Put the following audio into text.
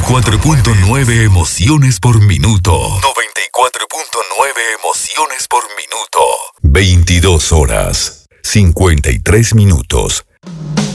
94.9 emociones por minuto. 94.9 emociones por minuto. 22 horas, 53 minutos.